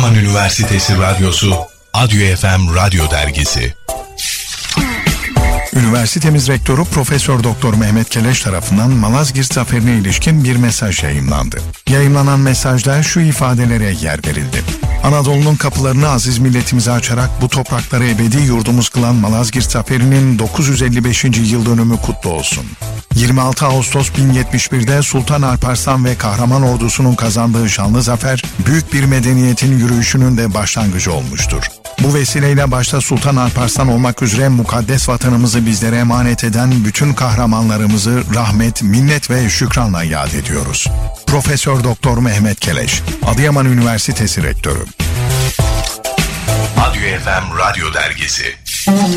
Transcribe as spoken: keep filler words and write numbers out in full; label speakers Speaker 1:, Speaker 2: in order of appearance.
Speaker 1: Adıyaman Üniversitesi Radyosu Adyo F M Radyo Dergisi.
Speaker 2: Üniversitemiz Rektörü Profesör Doktor Mehmet Keleş tarafından Malazgirt Zaferi'ne ilişkin bir mesaj yayımlandı. Yayımlanan mesajda şu ifadelere yer verildi. Anadolu'nun kapılarını aziz milletimize açarak bu toprakları ebedi yurdumuz kılan Malazgirt Zaferi'nin dokuz yüz elli beşinci yıl dönümü kutlu olsun. yirmi altı Ağustos bin yetmiş bir'de Sultan Alparslan ve kahraman ordusunun kazandığı şanlı zafer, büyük bir medeniyetin yürüyüşünün de başlangıcı olmuştur. Bu vesileyle başta Sultan Alparslan olmak üzere mukaddes vatanımızı bizlere emanet eden bütün kahramanlarımızı rahmet, minnet ve şükranla yad ediyoruz. Profesör Doktor Mehmet Keleş, Adıyaman Üniversitesi Rektörü.
Speaker 1: Adyo F M Radyo Dergisi.